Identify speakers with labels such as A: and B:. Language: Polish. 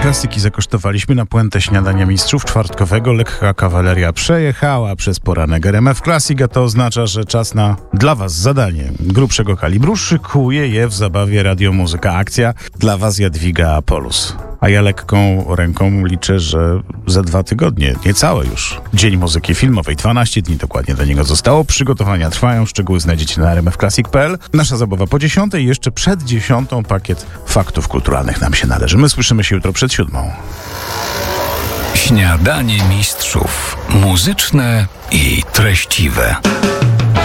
A: klasyki zakosztowaliśmy na puentę śniadania mistrzów czwartkowego. Lekka kawaleria przejechała przez poranek RMF Classic, a to oznacza, że czas na dla was zadanie grubszego kalibru. Szykuje je w zabawie Radiomuzyka Akcja. Dla was Jadwiga Apolus. A ja lekką ręką liczę, że za 2 tygodnie, niecałe już, Dzień Muzyki Filmowej. 12 dni dokładnie do niego zostało. Przygotowania trwają, szczegóły znajdziecie na rmfclassic.pl. Nasza zabawa po 10, jeszcze przed 10 pakiet faktów kulturalnych nam się należy. My słyszymy się jutro przed 7.
B: Śniadanie mistrzów. Muzyczne i treściwe.